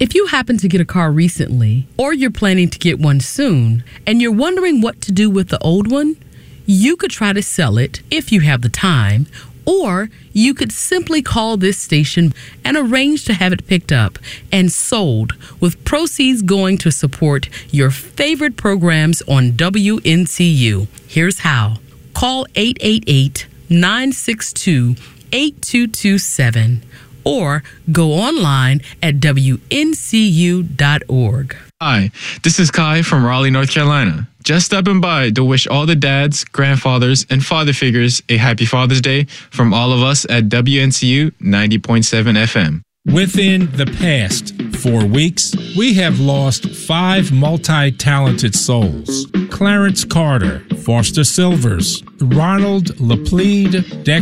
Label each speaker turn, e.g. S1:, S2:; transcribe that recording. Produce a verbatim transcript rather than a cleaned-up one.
S1: If you happen to get a car recently, or you're planning to get one soon, and you're wondering what to do with the old one, you could try to sell it if you have the time, or you could simply call this station and arrange to have it picked up and sold, with proceeds going to support your favorite programs on W N C U. Here's how. Call eight eight eight, nine six two, eight two two seven or go online at W N C U dot org.
S2: Hi, this is Kai from Raleigh, North Carolina. Just stopping by to wish all the dads, grandfathers, and father figures a happy Father's Day from all of us at W N C U ninety point seven F M.
S3: Within the past four weeks, we have lost five multi-talented souls. Clarence Carter, Foster Silvers, Ronald LaPlede, Dexter